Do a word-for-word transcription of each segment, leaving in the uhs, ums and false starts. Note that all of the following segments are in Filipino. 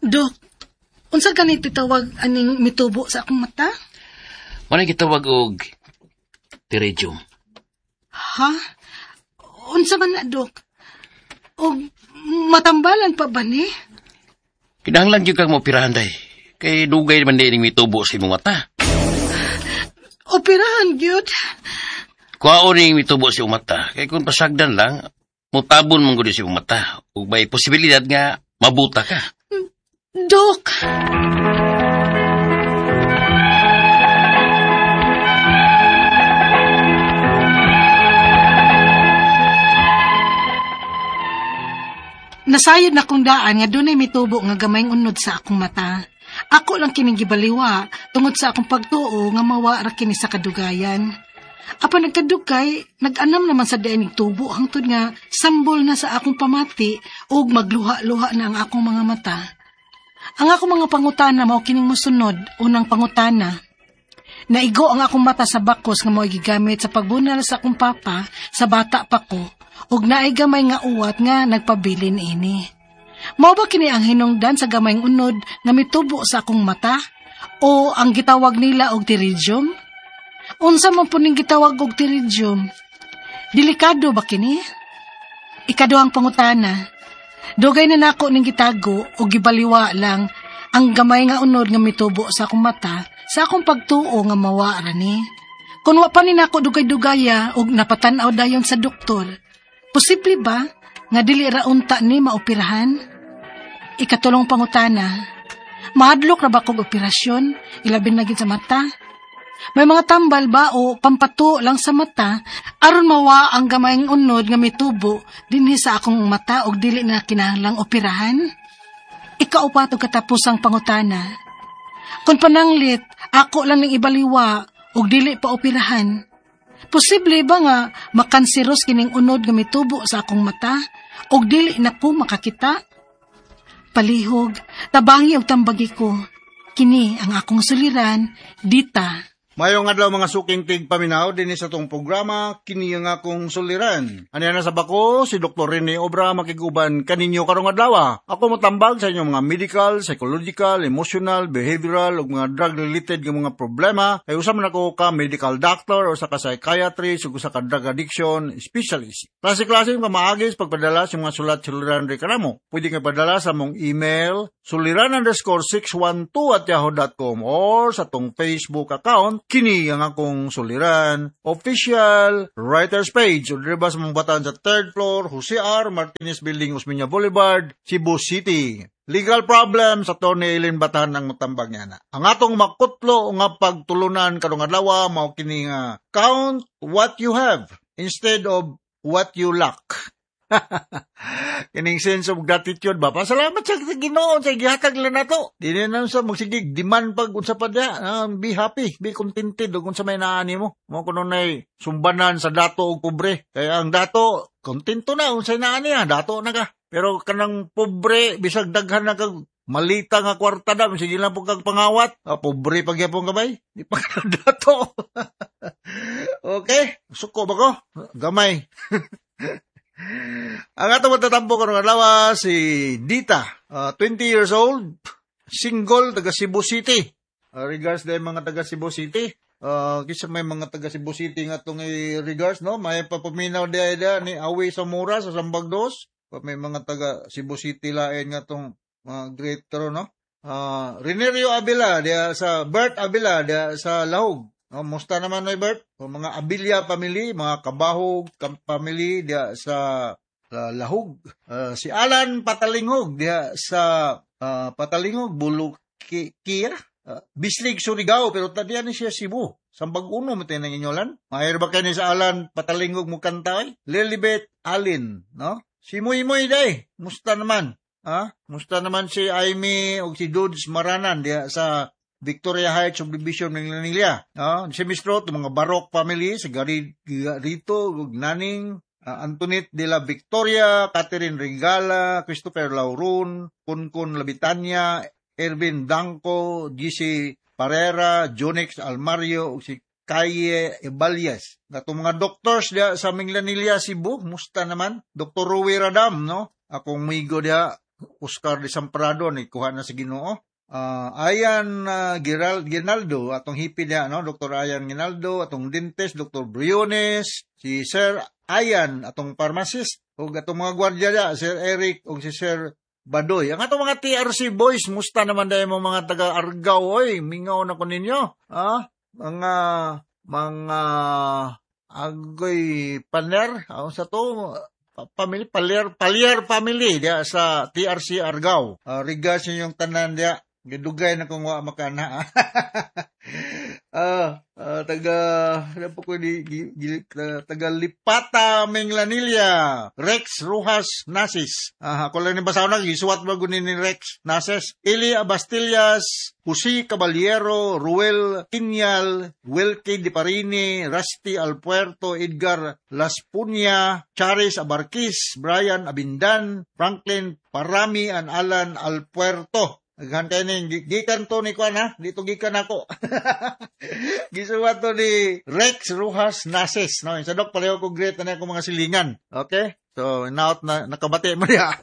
Dok, unsa ganit tawag aning mitubo sa akong mata? Manay gitawag og pterygium. Ha? Unsa man na, Dok? Og matambalan pa ba ni? Kinahanglan gyud kang maoperahan day. Kay dugay man din mitubo sa imong mata. Operahan gyud? Kuhaon ning mitubo sa imong mata. Kay kung pasagdan lang, mutabon mong gud sa imong mata. Ug may posibilidad nga mabuta ka. Dok! Nasayod na kong daan nga dunay mitubo nga gamayng unod sa akong mata. Ako lang kining gibaliwa tungod sa akong pagtuo nga mawa ra kini sa kadugayan. Apan nagkadugay, nag-anam naman sa dianing tubo hangtod nga sambol na sa akong pamati ug magluha-luha na ang akong mga mata. Ang akong mga pangutana mao kining mosunod. Unang pangutana, naigo ang akong mata sa bakos nga mao gigamit sa pagbunal sa akong papa sa bata pa ko. Ug naay gamay nga uwat nga nagpabilin ini. Mao ba kini ang hinungdan sa gamayng unod nga mitubo sa akong mata? O ang gitawag nila og pterygium? Unsa man po ning gitawag og pterygium? Delikado ba kini? Ikaduhang pangutana, dugay na nako ning gitago o gibaliwa lang ang gamay nga unod nga mitubo sa akong mata sa akong pagtuo nga mawa ra ni. Kung wa pa ni nako dugay-dugaya og napatan-aw dayon sa doktor, posible ba nga dili ra unta ni maoperahan? Ikatulong pangutana, mahadlok ra ba kog operasyon ilabin na gid sa mata? May mga tambal ba o pampato lang sa mata aron mawa ang gamayng unod nga mitubo dinhi sa akong mata og dili na kinahanglang operahan? Ikaupat og katapusang pangutana, kung pananglit ako lang ning ibaliwa og dili pa operahan, posible ba nga makanseros kining unod nga mitubo sa akong mata og dili na ko makakita? Palihog, tabangi og tambagi ko. Kini ang akong suliran, Dita. Mayong adlaw mga suking tig paminaw dinhi sa tong programa kini nga akong suliran. Ani na sa bako si Doktor Rene Obra makiguban kaninyo karong adlaw. Ako motambag sa inyong mga medical, psychological, emotional, behavioral ug mga drug related nga mga problema. Kay usa man ako ka medical doctor o sa ka psychiatrist ug usa ka drug addiction specialist. Klase-klase nga maagis pagpadala sa mga sulat suliran re kanamo. Pwede nga padala sa mong email suliran underscore six one two at yahoo dot com or sa tong Facebook account kini ang akong suliran official writers page o diba sa mga batan sa third floor Jose R. Martinez Building, Osmeña Boulevard, Cebu City. Legal problem sa Tony Eileen Batan ang matambag niya na. Ang atong makutlo nga pagtulunan karong adlaw mao kini nga count what you have instead of what you lack. Kining sense of gratitude ba? Pasalamat sa Ginoo sa gihatag lang nato. Dili na sa magsigig demand pag unsa pa dia. Uh, be happy, be contented ug unsa may naani mo. Mo kuno nay sumbanan sa dato ug pobre. Kaya ang dato kontento na unsay naani ha, dato na ka. Pero kanang pobre bisag daghan na kag malita nga kwarta da, sige lang po kag pangawat. Ah, pobre pag yapon kabay. Di pa ka dato. Okay, suko ba ko? Gamay. Ang atong matatampo ko ng alawa, si Dita, uh, twenty years old, single, taga Cebu City. Uh, regards dahil mga taga Cebu City. Uh, kisa may mga taga Cebu City nga itong regards, no? May papaminaw dahil ni Awi Samura sa Sambagdos. May mga taga Cebu City lain nga itong mga uh, great, no? Uh, Renerio Abila, dia sa Bert Abila, dia sa Lahog. Oh, musta naman na Bert? O, mga Abilia family, mga Kabahog family dia sa uh, Lahog. Uh, si Alan Patalingog dia sa uh, Patalingog, Bulukia, uh, Bislig, Surigao, pero tadiyan ni siya Cebu. Sambag uno mo tayo ng inyolan. Mahir ba kayo ni sa Alan Patalingog mo kantay? Lilibet Alin, no? Si Muy Muy day, musta naman? Ha? Musta naman si Aimee o si Dudes Maranan dia sa Victoria Heights Subdivision ng Lanilla. No? Si Mistro, mga Barok family, si Garito, Naning, uh, Antoinette de la Victoria, Catherine Regala, Christopher Laurun, Kunkun Labitania, Ervin Danco, G C Parera, Jonix Almario, si Kaye Ebalyas. Itong mga doctors dia sa Minglanilla, Cebu, musta naman? Doctor Rowe Radam, no? Akong migo dia, Oscar de Samprado ni kuha na sa Ginoo. Uh, Ayan uh, Giral, Ginaldo, atong hipi niya, no? Doctor Ayan Ginaldo, atong dentist, Doctor Briones, si Sir Ayan, atong pharmacist, o atong mga gwardiya niya, Sir Eric, o si Sir Badoy. Ang atong mga T R C boys, musta naman dahil mo mga taga-Argao, oy, mingaw na ko ninyo. Ah? Mga, mga, agoy, paner, ano sa to, family, Palier, Palier family, diya, sa T R C Argao. Uh, regards yung tanan diya. Gidugay na kung wa makana. Ah, uh, taga ano po ko di, di, di taga Lipata Menglanilla, Rex Rojas Nasis. Ah, ako lang ni basaw na gisuwat ba gunin ni Rex Nasis. Eli Abastillas, Jose Caballero, Ruel Tinyal, Wilkie Di Parini, Rusty Alpuerto, Edgar Laspunia, Charis Abarquis, Brian Abindan, Franklin Parami, and Alan Alpuerto. Naghantay ni, gikan to ni Kwan ha, dito gikan ako. Gisuwa to ni Rex Rojas Nases, no? Sa dok, pareho ko great na ako mga silingan. Okay? So, naot na, nakabati mo niya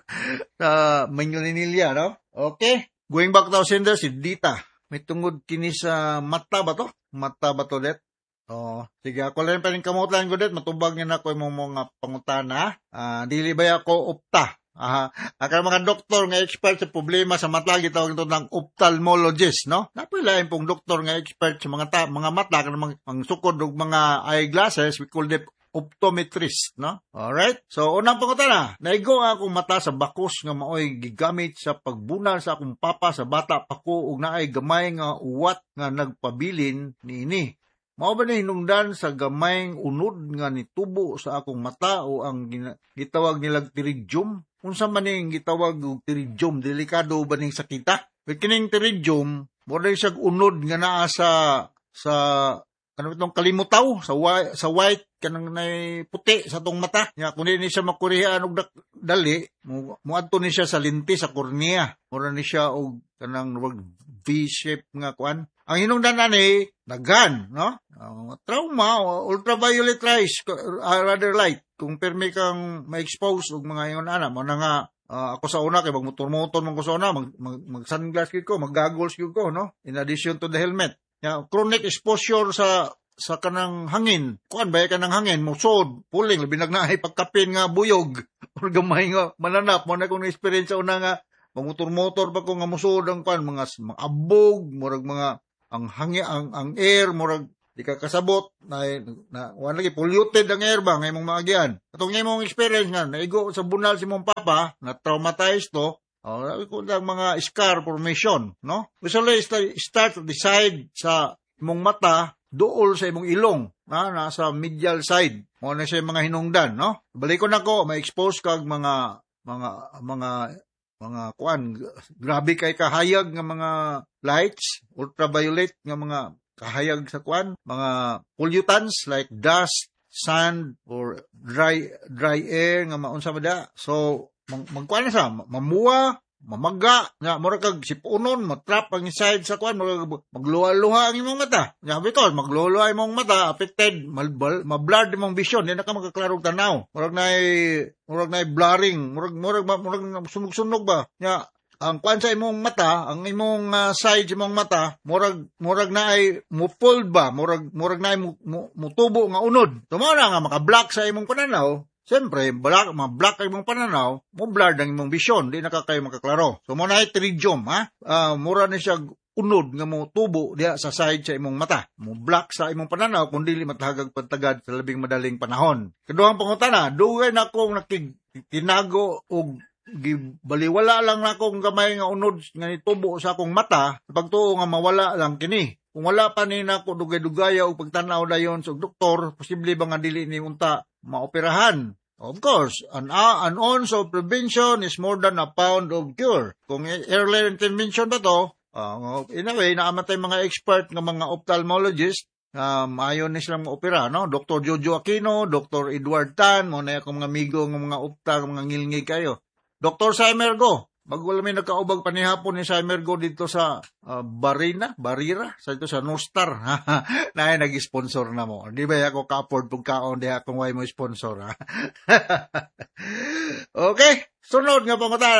sa Menglanilla, no? Okay? Going back to sender, si Dita. May tungod kini sa mata ba to? Mata ba to, det? Oh, sige, ako lang pa rin kamutan ko, det. Matubag niya na ako yung mga pangutana. Uh, dili ba ako opta? Aha. Ang mga doktor nga expert sa problema sa mata, gitawag ito ng ophthalmologist, no? Napilain pong doktor nga expert sa mga ta, mga mata, mga, mga sukod o mga eyeglasses, we call them optometrist, no? Alright? So, unang pangutana, naigo akong mata sa bakos nga maoy gigamit sa pagbunal sa akong papa sa bata pa ko ug naay gamay nga uwat nga nagpabilin niini. Mao ba ni hinungdan sa gamayng unod nga nitubo sa akong mata o ang gitawag nilang pterygium? Unsa man ning gitawag og pterygium? Delikado ba ning sakita? Kining pterygium, mo rin siya unod nga naa sa sa kanang itong kalimutaw, sa white, sa white kanang nay puti sa tong mata. Nya kun ni siya makurihaan og dali, mo adto ni siya sa linti sa kornea. Mura ni siya og kanang V-shape nga kuan. Ang hinungdan ani daghan, no? Uh, trauma, ultraviolet rays, uh, rather light. Kung permi kang ma-expose og mga ingon ana, mo na nga uh, ako sa una kay magmotor-motor man ko sa una, mag, mag, mag sunglass gyud ko, mag goggles gyud ko, no? In addition to the helmet. Ya, chronic exposure sa sa kanang hangin. Kuan ba kanang hangin, musod, puling labi nagnaay pagkapin nga buyog or gamay nga mananap mo na kung experience una nga magmotor-motor pa ko nga musod ang kuan mga, mga abog, murag mga ang hangin ang ang air murag di ka kasabot na na wala lagi polluted ang air ba ngay mong maagian katong imong experience nga naigo sa bunal si mong papa na traumatized to oh ko lang mga scar formation no usually start to the side sa imong mata duol sa imong ilong na nasa medial side mo na siya mga hinungdan no balik ko nako ma-expose kag mga mga mga mga kuan grabe kay kahayag nga mga lights ultraviolet nga mga kahayag sa kuan mga pollutants like dust sand or dry dry air nga maunsa mada so mag, magkuan na sa mamuwa mamaga nga mura kag sipunon matrap ang inside sa kuan magluha-luha ang imong mata nga because magluha ang imong mata affected ma-blurred imong vision di na ka magkaklaro tanaw murag nay murag nay blurring murag murag murag sunog-sunog ba nga ang kuan sa imong mata ang imong uh, side imong mata murag murag na ay mufold ba murag murag na ay mutubo nga unod tumo na nga maka-block sa imong pananaw. Siyempre, black, ma-black ay mong pananaw, mo blurred ang imong vision, di na ka kayo makaklaro. So, muna ay pterygium, ha? Uh, mura na siya unod nga mo tubo diya sa side sa imong mata. Mo black sa imong pananaw, kung dili matahagag pantagad sa labing madaling panahon. Kaduhang pangutana, dugay na akong nakitinago o gibaliwala lang na akong gamay nga unod nga nitubo sa akong mata, pagtuo nga mawala lang kini. Kung wala pa ni na ako dugay-dugaya o pagtanaw dayon sa doktor, posible ba nga dili ni unta maoperahan? Of course, an, uh, an ounce of prevention is more than a pound of cure. Kung early intervention ba to, uh, in a way, naamatay mga expert ng mga ophthalmologist, um, ayaw na silang opera, no? Doctor Jojo Aquino, Doctor Edward Tan, muna akong mga amigo ng mga opta, mga ngilngig kayo. Doctor Saimergo, bago may nagkaubag panihapon ni Saimergo dito sa uh, Barina, Barira, sa ito sa Nostar, na ay nag-sponsor na mo. Di ba ako ka-afford pagkaon, di akong way mo sponsor, ha? Okay, sunod nga pangutana.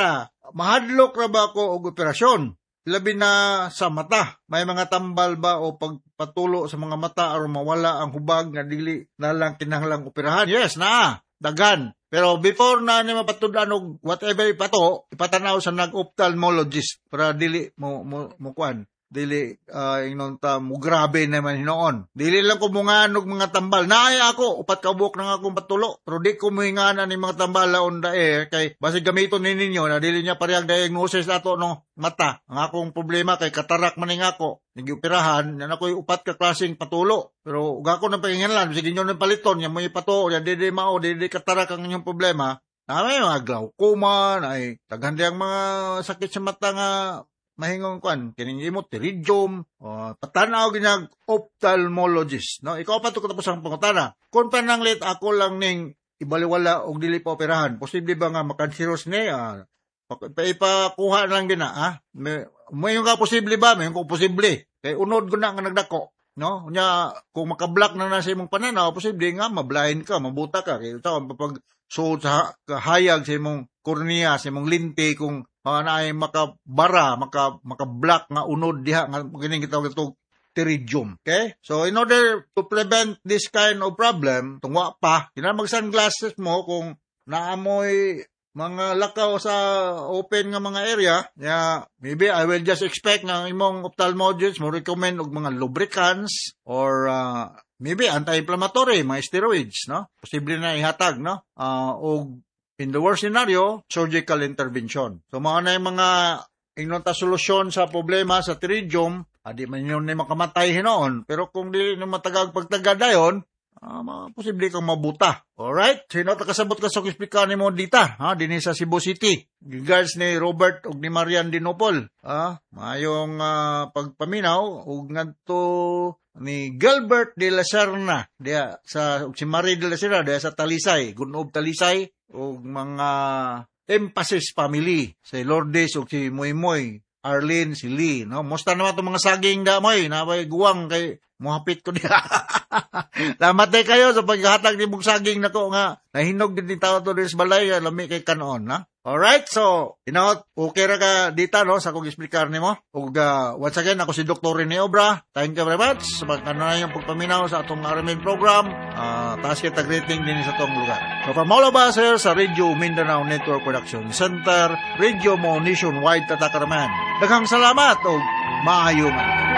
mahadlok ra ba ako og operasyon? Labi na sa mata. May mga tambal ba o pagpatulo sa mga mata aron mawala ang hubag nga dili na lang kinahanglang operahan? Yes, na. Dagan. Pero before na ni mapatudan og whatever ipato, ipatanaw sa nag-ophthalmologist para dili mo mo, mo kuan. Dili uh, ingnon ta mo grabe naman hinoon. Dili lang ko munganog mga tambal. Naay ako upat ka buok nang akong patulo. Pero di ko muhingana ni mga tambal laon da eh kay basig gamiton ni ninyo na dili niya parehang diagnosis ato no mata. Ang akong problema kay katarak man ning ako. Nag-operahan na ako'y upat ka klaseng patulo. Pero ug ako nang pahinganlan sige inyo nang paliton nya mo ipato ya dili mao dili katarak ang inyong problema. Na may mga glaucoma, ay taghandi ang mga sakit sa mata nga mahingong kuan kining imo pterygium o patanaw ginag ophthalmologist no ikaw pa to katapos ang pangutana kun pa nang let ako lang ning ibaliwala og dili pa operahan posible ba nga makanseros ni ah, pa ipakuha lang gina ah may may nga posible ba may ko posible kay unod ko na nga nagdako no unya kung makablock na na sa imong pananaw posible nga mablind ka mabuta ka kay utaw pag so sa hayag sa imong kornea sa imong linte kung uh, na ay makabara, maka, maka-block nga unod diha, nga kining gitawag ito pterygium. Okay? So, in order to prevent this kind of problem, tungwa pa, kinahanglan mag-sunglasses mo kung naamoy mga lakaw sa open nga mga area, yeah, maybe I will just expect ng imong ophthalmologist mo recommend og mga lubricants or uh, maybe anti-inflammatory, mga steroids, no? Posible na ihatag, no? Uh, og in the worst scenario, surgical intervention. So, mga na yung mga ingnon ta solusyon sa problema sa pterygium, adi man yun na makamatay hinoon. Pero kung di na matagag pagtagad dayon, uh, posible kang mabuta. Alright? Sino takasabot ka sa kispika ni mo dita? Ha? Dini sa Cebu City. Regards ni Robert ug ni Marian Dinopol. Ha? Mayong uh, pagpaminaw ug ngadto ni Gilbert de la Serna dia sa si Marie de la Serna dia sa Talisay, Gunob Talisay ug mga Emphasis family si Lourdes ug si Moymoy, Arlene, si Lee, no? Musta naman itong mga saging da moy na may guwang kay muhapit ko diha. Lamat day kayo sa paghatag ni mong saging nako nga nahinog din ni tao to sa balay lami kay kanon na. Alright, so, you know, okay ra ka dita, no, sa kong explicar ni mo. Ug, uh, once again, ako si Doctor Rene Obra. Thank you very much sa pagkanoon yung pagpaminaw sa atong Aramin program. Uh, taas kita greeting din sa atong lugar. So, from all of us here sa Radio Mindanao Network Production Center, Radio Mo Nationwide Tatakaraman. Daghang salamat o maayong